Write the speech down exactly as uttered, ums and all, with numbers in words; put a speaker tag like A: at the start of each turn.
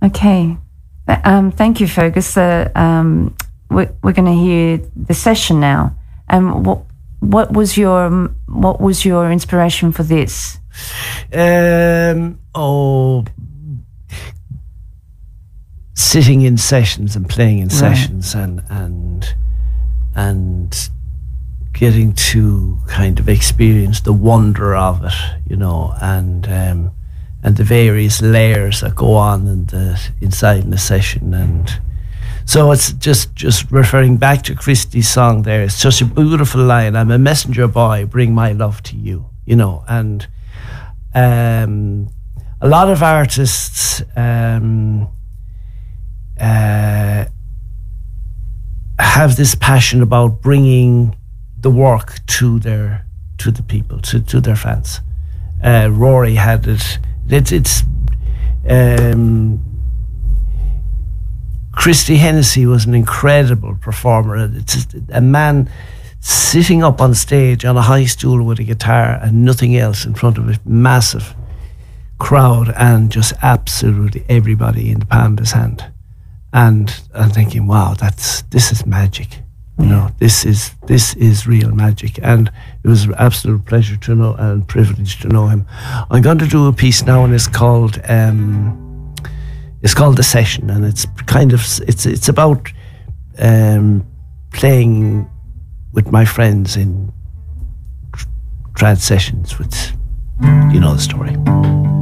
A: Okay. Um, thank you, Fergus. Uh, um, we're we're going to hear the session now. And um, what what was your what was your inspiration for this?
B: Um, oh, sitting in sessions and playing in right. sessions and and and getting to kind of experience the wonder of it, you know, and um, and the various layers that go on in the inside in the session. And so it's just just referring back to Christy's song there. It's such a beautiful line. I'm a messenger boy, bring my love to you, you know. And um, a lot of artists um, uh, have this passion about bringing the work to their to the people, to, to their fans. Uh, Rory had it. It's it's um, Christy Hennessy was an incredible performer. It's a man sitting up on stage on a high stool with a guitar and nothing else in front of a massive crowd, and just absolutely everybody in the palm of his hand. And I'm thinking, wow, that's this is magic. You know, this is this is real magic, and it was an absolute pleasure to know and privilege to know him. I'm going to do a piece now, and it's called um, it's called The Session, and it's kind of it's it's about um, playing with my friends in trance sessions. With you know the story.